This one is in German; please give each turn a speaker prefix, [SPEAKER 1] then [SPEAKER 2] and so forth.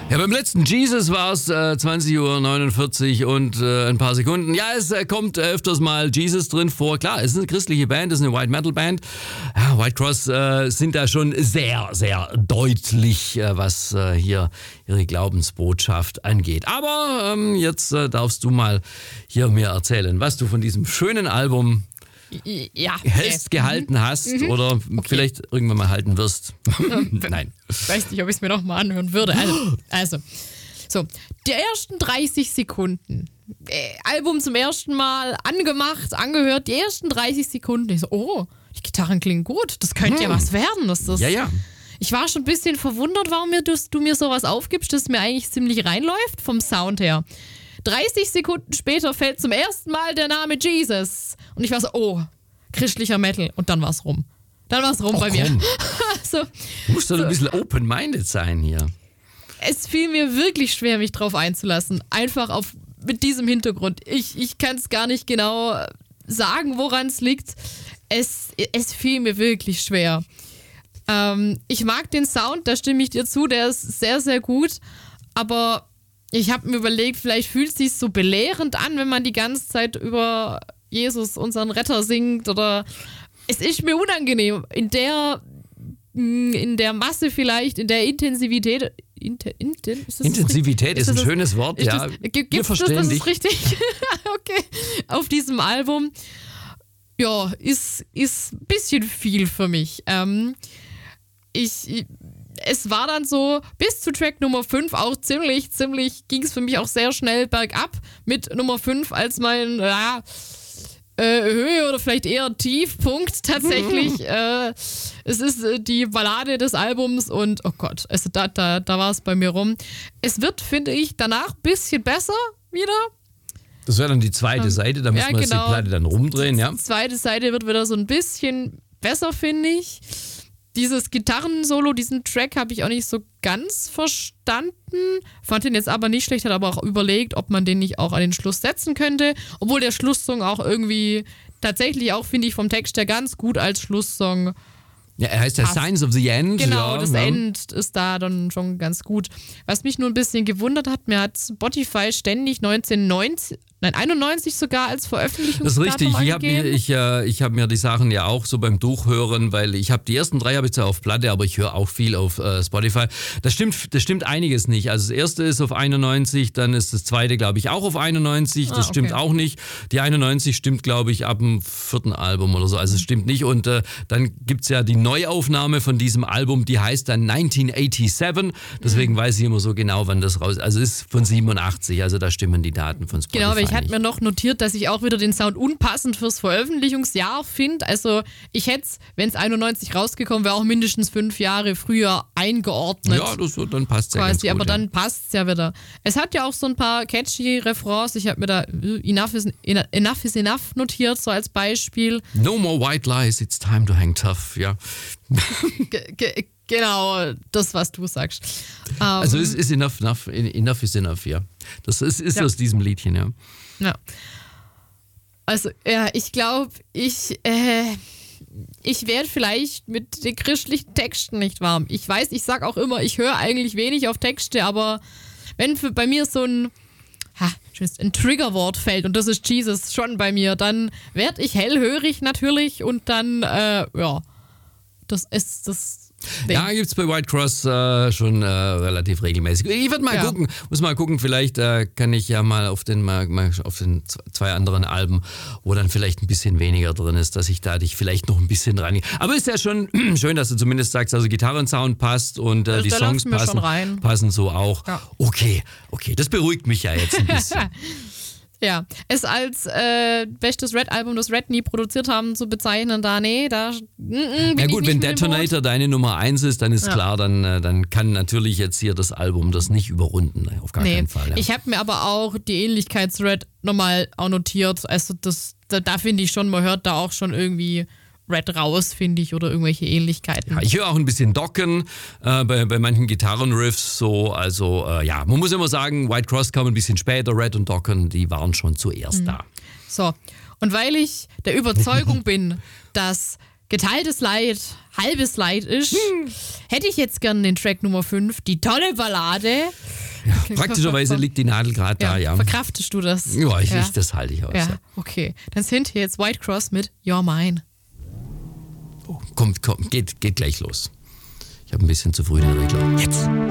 [SPEAKER 1] Ja, beim letzten Jesus war es 20:49 Uhr und ein paar Sekunden. Ja, es kommt öfters mal Jesus drin vor. Klar, es ist eine christliche Band, es ist eine White Metal Band. Ja, White Cross sind da schon sehr, sehr deutlich, was hier ihre Glaubensbotschaft angeht. Aber jetzt darfst du mal hier mir erzählen, was du von diesem schönen Album gehalten hast oder vielleicht irgendwann mal halten wirst. Nein.
[SPEAKER 2] Ich weiß nicht, ob ich es mir noch mal anhören würde. Also, so, die ersten 30 Sekunden. Album zum ersten Mal angemacht, angehört, die ersten 30 Sekunden. Ich so, oh, die Gitarren klingen gut, das könnte ja was werden.
[SPEAKER 1] Ja.
[SPEAKER 2] Ich war schon ein bisschen verwundert, warum du mir sowas aufgibst, das mir eigentlich ziemlich reinläuft vom Sound her. 30 Sekunden später fällt zum ersten Mal der Name Jesus. Und ich war so, oh, christlicher Metal. Und dann war es rum. Bei mir.
[SPEAKER 1] Du musst doch ein bisschen open-minded sein hier.
[SPEAKER 2] Es fiel mir wirklich schwer, mich drauf einzulassen. Einfach mit diesem Hintergrund. Ich kann es gar nicht genau sagen, woran es liegt. Es fiel mir wirklich schwer. Ich mag den Sound, da stimme ich dir zu. Der ist sehr, sehr gut. Aber ich habe mir überlegt, vielleicht fühlt es sich so belehrend an, wenn man die ganze Zeit über Jesus, unseren Retter, singt. Oder es ist mir unangenehm. In der Masse vielleicht, in der Intensivität.
[SPEAKER 1] Intensivität ist ein schönes Wort, ja.
[SPEAKER 2] Wir verstehen dich. Das ist richtig. Okay. Auf diesem Album, ja, ist ein bisschen viel für mich. Es war dann so, bis zu Track Nummer 5 auch ziemlich ging es für mich auch sehr schnell bergab mit Nummer 5 als mein Höhe oder vielleicht eher Tiefpunkt tatsächlich. Es ist die Ballade des Albums und oh Gott, also da war es bei mir rum. Es wird, finde ich, danach ein bisschen besser wieder.
[SPEAKER 1] Das wäre dann die zweite Seite, da müssen wir jetzt die Platte dann rumdrehen, ja?
[SPEAKER 2] Die zweite Seite wird wieder so ein bisschen besser, finde ich. Dieses Gitarrensolo, diesen Track habe ich auch nicht so ganz verstanden. Fand den jetzt aber nicht schlecht, hat aber auch überlegt, ob man den nicht auch an den Schluss setzen könnte. Obwohl der Schlusssong auch irgendwie tatsächlich auch, finde ich, vom Text her ganz gut als Schlusssong.
[SPEAKER 1] Ja, er heißt ja Signs of the End.
[SPEAKER 2] Genau,
[SPEAKER 1] ja,
[SPEAKER 2] das End ist da dann schon ganz gut. Was mich nur ein bisschen gewundert hat, mir hat Spotify ständig 91 sogar als Veröffentlichungsdatum
[SPEAKER 1] Das ist richtig.
[SPEAKER 2] angegeben.
[SPEAKER 1] Ich hab mir die Sachen ja auch so beim Durchhören, weil ich habe die ersten 3 habe ich zwar auf Platte, aber ich höre auch viel auf Spotify. Das stimmt einiges nicht. Also das erste ist auf 91, dann ist das zweite, glaube ich, auch auf 91. Das stimmt auch nicht. Die 91 stimmt, glaube ich, ab dem 4. Album oder so. Also es stimmt nicht. Und dann gibt's ja die Neuaufnahme von diesem Album, die heißt dann 1987. Deswegen weiß ich immer so genau, wann das raus ist. Also es ist von 87, also da stimmen die Daten von Spotify.
[SPEAKER 2] Genau, aber ich hatte mir noch notiert, dass ich auch wieder den Sound unpassend fürs Veröffentlichungsjahr finde. Also ich hätte es, wenn es 91 rausgekommen wäre, auch mindestens 5 Jahre früher eingeordnet.
[SPEAKER 1] Ja, dann passt es ja ganz gut.
[SPEAKER 2] Aber dann passt es ja wieder. Es hat ja auch so ein paar catchy Refrains. Ich habe mir da Enough is Enough notiert, so als Beispiel.
[SPEAKER 1] No more white lies, it's time to hang tough, ja.
[SPEAKER 2] Genau, das, was du sagst.
[SPEAKER 1] Also es ist enough is enough, ja. Das ist aus diesem Liedchen, ja.
[SPEAKER 2] Ja. Also, ja, ich glaube, ich werde vielleicht mit den christlichen Texten nicht warm. Ich weiß, ich sag auch immer, ich höre eigentlich wenig auf Texte, aber wenn bei mir so ein Triggerwort fällt und das ist Jesus schon bei mir, dann werde ich hellhörig natürlich und dann, das ist das.
[SPEAKER 1] Ja, gibt's bei White Cross schon relativ regelmäßig. Ich werde mal gucken, muss mal gucken, vielleicht kann ich ja mal auf den 2 anderen Alben, wo dann vielleicht ein bisschen weniger drin ist, dass ich da dich vielleicht noch ein bisschen dran. Aber ist ja schon schön, dass du zumindest sagst, also Gitarrensound passt und die Songs passen so auch. Ja. Okay, das beruhigt mich ja jetzt ein bisschen.
[SPEAKER 2] Ja, es als bestes Red-Album, das Red nie produziert haben, zu bezeichnen,
[SPEAKER 1] ja gut, wenn Detonator deine Nummer 1 ist, dann ist klar, dann kann natürlich jetzt hier das Album das nicht überrunden, auf gar keinen Fall. Ja.
[SPEAKER 2] Ich habe mir aber auch die Ähnlichkeit zu Red nochmal auch notiert, also da finde ich schon, man hört da auch schon irgendwie Red raus, finde ich, oder irgendwelche Ähnlichkeiten.
[SPEAKER 1] Ja, ich höre auch ein bisschen Docken bei manchen Gitarrenriffs, so, also man muss immer sagen, White Cross kam ein bisschen später, Red und Docken, die waren schon zuerst da.
[SPEAKER 2] So, und weil ich der Überzeugung bin, dass geteiltes Leid, halbes Leid ist, hätte ich jetzt gern den Track Nummer 5, die tolle Ballade.
[SPEAKER 1] Ja, praktischerweise liegt die Nadel gerade da, ja.
[SPEAKER 2] Verkraftest du das?
[SPEAKER 1] Ja, das halte ich aus.
[SPEAKER 2] Ja, okay. Dann sind hier jetzt White Cross mit You're Mine.
[SPEAKER 1] Oh, kommt, geht gleich los. Ich habe ein bisschen zu früh den Regler. Jetzt!